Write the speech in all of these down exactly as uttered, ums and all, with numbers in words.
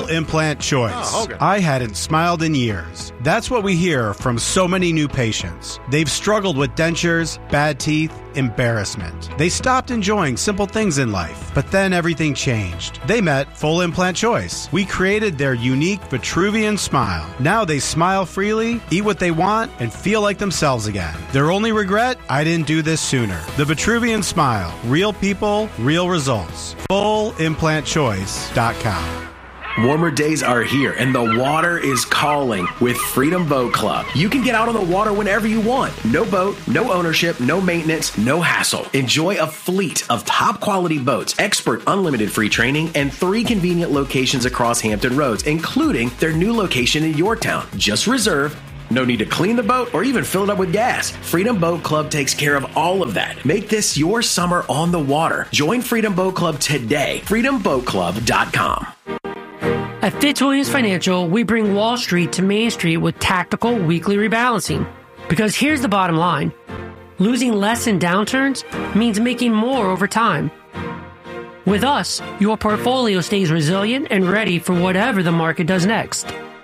implant choice. Oh, okay. I hadn't smiled in years. That's what we hear from so many new patients. They've struggled with dentures, bad teeth, embarrassment. They stopped enjoying simple things in life, but then everything changed. They met Full Implant Choice. We created their unique Vitruvian smile. Now they smile freely, eat what they want, and feel like themselves again. Their only regret? I didn't do this sooner. The Vitruvian Smile. Real people, real results. full implant choice dot com. Warmer days are here and the water is calling with Freedom Boat Club. You can get out on the water whenever you want. No boat, no ownership, no maintenance, no hassle. Enjoy a fleet of top quality boats, expert unlimited free training, and three convenient locations across Hampton Roads, including their new location in Yorktown. Just reserve. No need to clean the boat or even fill it up with gas. Freedom Boat Club takes care of all of that. Make this your summer on the water. Join Freedom Boat Club today. freedom boat club dot com. At Fitzwilliams Financial, we bring Wall Street to Main Street with tactical weekly rebalancing. Because here's the bottom line. Losing less in downturns means making more over time. With us, your portfolio stays resilient and ready for whatever the market does next.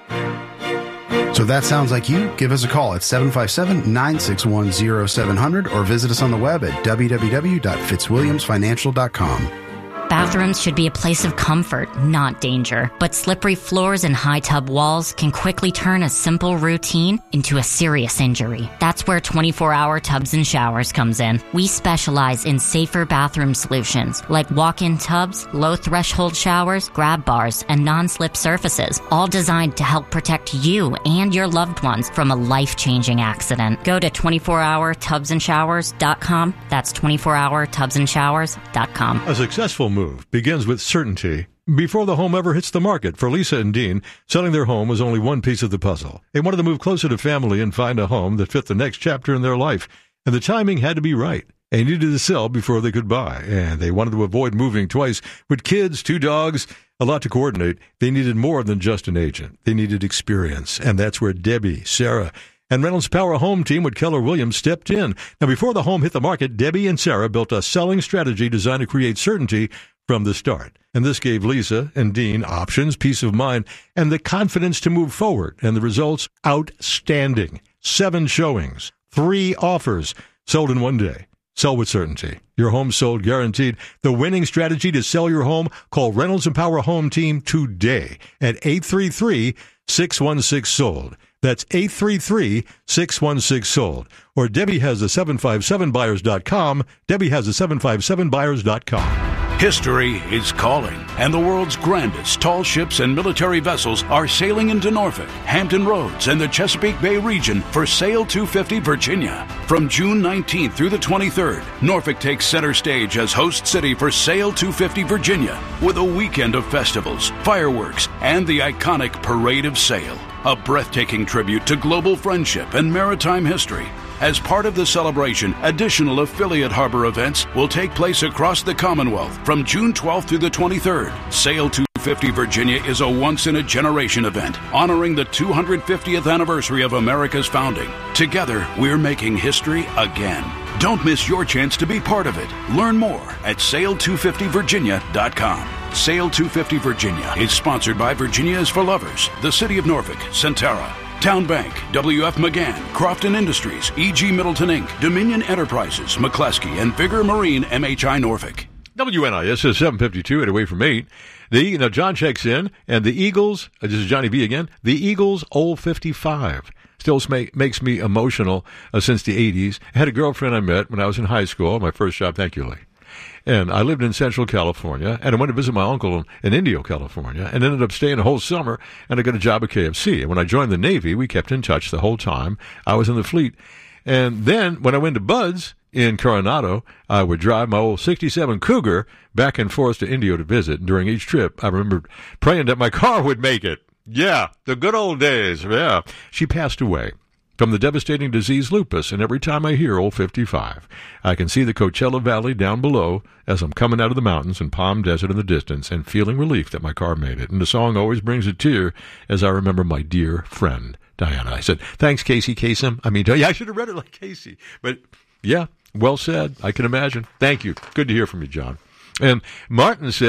So if that sounds like you, give us a call at seven five seven, nine six one, zero seven zero zero or visit us on the web at w w w dot fitzwilliams financial dot com. Bathrooms should be a place of comfort, not danger. But slippery floors and high tub walls can quickly turn a simple routine into a serious injury. That's where twenty-four hour Tubs and Showers comes in. We specialize in safer bathroom solutions like walk-in tubs, low-threshold showers, grab bars, and non-slip surfaces, all designed to help protect you and your loved ones from a life-changing accident. Go to twenty-four hour tubs and showers dot com. That's twenty-four hour tubs and showers dot com. A successful move begins with certainty. Before the home ever hits the market, for Lisa and Dean, selling their home was only one piece of the puzzle. They wanted to move closer to family and find a home that fit the next chapter in their life, and the timing had to be right. They needed to sell before they could buy, and they wanted to avoid moving twice. With kids, two dogs, a lot to coordinate, they needed more than just an agent. They needed experience, and that's where Debbie, Sarah, and Reynolds Power Home Team with Keller Williams stepped in. Now, before the home hit the market, Debbie and Sarah built a selling strategy designed to create certainty from the start. And this gave Lisa and Dean options, peace of mind, and the confidence to move forward. And the results, outstanding. Seven showings, three offers, sold in one day. Sell with certainty. Your home sold guaranteed. The winning strategy to sell your home, call Reynolds and Power Home Team today at eight three three, six one six, sold. That's eight three three, six one six, sold. Or Debbie has the seven five seven buyers dot com. Debbie has the seven five seven buyers dot com. History is calling, and the world's grandest tall ships and military vessels are sailing into Norfolk, Hampton Roads, and the Chesapeake Bay region for Sail two fifty Virginia. From June nineteenth through the twenty-third, Norfolk takes center stage as host city for Sail two fifty Virginia, with a weekend of festivals, fireworks, and the iconic Parade of Sail, a breathtaking tribute to global friendship and maritime history. As part of the celebration, additional affiliate harbor events will take place across the Commonwealth from June twelfth through the twenty-third. Sail two fifty Virginia is a once-in-a-generation event honoring the two hundred fiftieth anniversary of America's founding. Together, we're making history again. Don't miss your chance to be part of it. Learn more at sail two fifty virginia dot com. Sail two fifty Virginia is sponsored by Virginia is for Lovers, the City of Norfolk, Centera, Town Bank, W F McGann, Crofton Industries, E G Middleton Incorporated, Dominion Enterprises, McCleskey, and Vigor Marine M H I Norfolk. W N I S is seven fifty-two at away from eight. The, now John checks in, and the Eagles, uh, this is Johnny B again, the Eagles Old fifty-five still make, makes me emotional uh, since the eighties. I had a girlfriend I met when I was in high school, my first job, thank you, Lee. And I lived in Central California, and I went to visit my uncle in Indio, California, and ended up staying a whole summer, and I got a job at K F C. And when I joined the Navy, we kept in touch the whole time. I was in the fleet. And then when I went to Bud's in Coronado, I would drive my old sixty-seven Cougar back and forth to Indio to visit. And during each trip, I remember praying that my car would make it. Yeah, the good old days. Yeah. She passed away from the devastating disease lupus, and every time I hear Old fifty-five, I can see the Coachella Valley down below as I'm coming out of the mountains and Palm Desert in the distance and feeling relief that my car made it. And the song always brings a tear as I remember my dear friend, Diana. I said, thanks, Casey Kasem. I mean, yeah, I should have read it like Casey. But, yeah, well said. I can imagine. Thank you. Good to hear from you, John. And Martin says,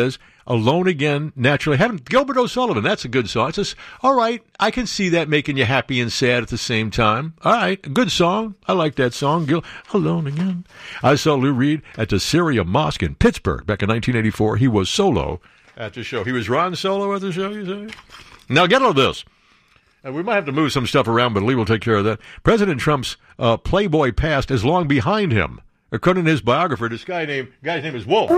Alone Again, Naturally. Haven't Gilbert O'Sullivan, that's a good song. It's just, all right, I can see that making you happy and sad at the same time. All right, a good song. I like that song. Gil- Alone Again. I saw Lou Reed at the Syria Mosque in Pittsburgh back in nineteen eighty-four. He was solo at the show. He was Ron Solo at the show, you say? Now, get all this. And we might have to move some stuff around, but Lee will take care of that. President Trump's uh, Playboy past is long behind him. According to his biographer, this guy named, guy's name is Wolf.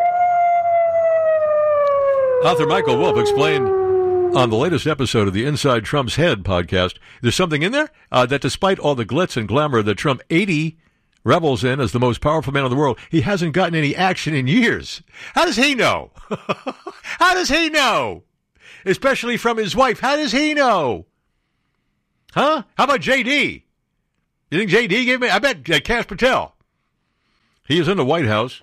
Author Michael Wolff explained on the latest episode of the Inside Trump's Head podcast, there's something in there uh, that despite all the glitz and glamour that Trump eighty revels in as the most powerful man in the world, he hasn't gotten any action in years. How does he know? How does he know? Especially from his wife. How does he know? Huh? How about J D? You think J D gave me? I bet uh, Kash Patel. He is in the White House,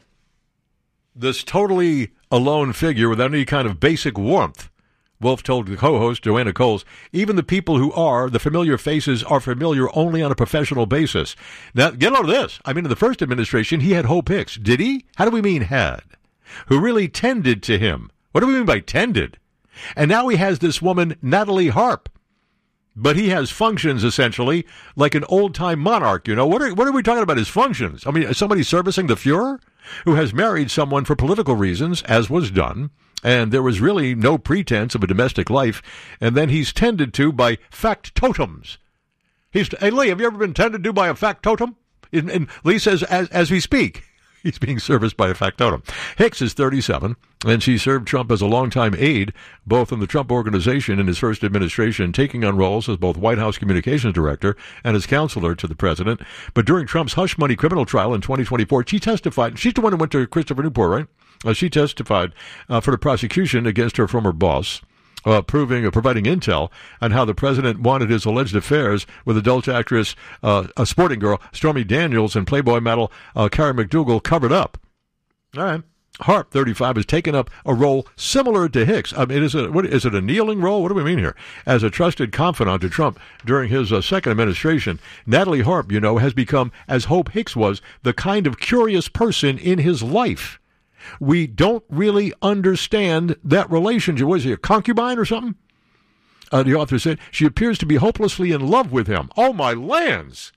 this totally alone figure without any kind of basic warmth. Wolf told the co-host, Joanna Coles, even the people who are, the familiar faces, are familiar only on a professional basis. Now, get out of this. I mean, in the first administration, he had Hope Hicks. Did he? How do we mean had? Who really tended to him. What do we mean by tended? And now he has this woman, Natalie Harp. But he has functions, essentially, like an old-time monarch, you know. What are, what are we talking about, his functions? I mean, is somebody servicing the Fuhrer who has married someone for political reasons, as was done, and there was really no pretense of a domestic life, and then he's tended to by factotums. He's, hey, Lee, have you ever been tended to by a factotum? And, and Lee says, as, as we speak. He's being serviced by a factotum. Hicks is thirty-seven, and she served Trump as a longtime aide, both in the Trump Organization in his first administration, taking on roles as both White House communications director and as counselor to the president. But during Trump's hush money criminal trial in twenty twenty-four, she testified. She's the one who went to Christopher Newport, right? Uh, she testified uh, for the prosecution against her former boss. Uh, proving, uh, providing intel on how the president wanted his alleged affairs with adult actress, uh, a sporting girl, Stormy Daniels, and Playboy model uh, Karen McDougal covered up. All right. Harp, thirty-five, has taken up a role similar to Hicks. I mean, is it, what, is it a kneeling role? What do we mean here? As a trusted confidant to Trump during his uh, second administration, Natalie Harp, you know, has become, as Hope Hicks was, the kind of curious person in his life. We don't really understand that relationship. Was he a concubine or something? Uh, the author said, she appears to be hopelessly in love with him. Oh, my lands!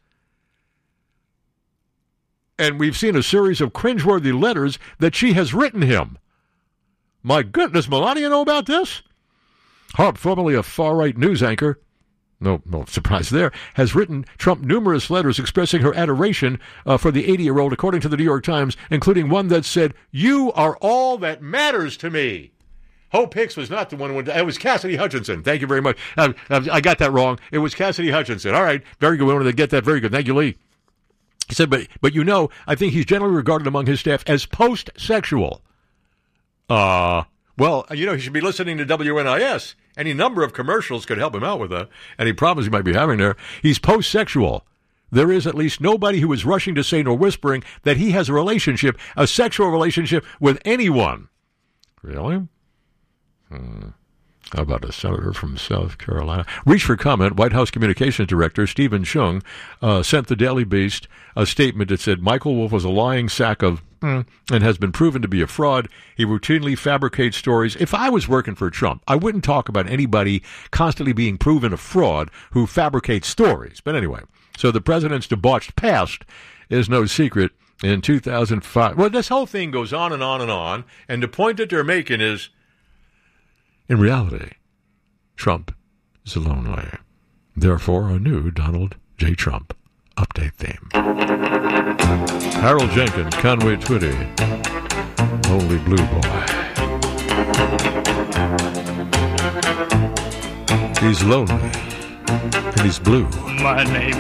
And we've seen a series of cringeworthy letters that she has written him. My goodness, Melania know about this? Harp, formerly a far-right news anchor, no, no surprise there, has written Trump numerous letters expressing her adoration uh, for the eighty-year-old, according to the New York Times, including one that said, "You are all that matters to me." Hope Hicks was not the one who went to, it was Cassidy Hutchinson. Thank you very much. Uh, I got that wrong. It was Cassidy Hutchinson. All right, very good. We wanted to get that. Very good. Thank you, Lee. He said, but, but you know, I think he's generally regarded among his staff as post-sexual. Uh, well, you know, he should be listening to W N I S. Any number of commercials could help him out with that. Any problems he might be having there. He's post-sexual. There is at least nobody who is rushing to say nor whispering that he has a relationship, a sexual relationship with anyone. Really? Hmm. How about a senator from South Carolina? Reach for comment. White House Communications Director Stephen Chung uh, sent the Daily Beast a statement that said Michael Wolff was a lying sack of mm, and has been proven to be a fraud. He routinely fabricates stories. If I was working for Trump, I wouldn't talk about anybody constantly being proven a fraud who fabricates stories. But anyway, so the president's debauched past is no secret. In two thousand five, well, this whole thing goes on and on and on, and the point that they're making is, in reality, Trump is a lonely. Therefore, a new Donald J. Trump update theme. Harold Jenkins, Conway Twitty, Lonely Blue Boy. He's lonely, and he's blue. My name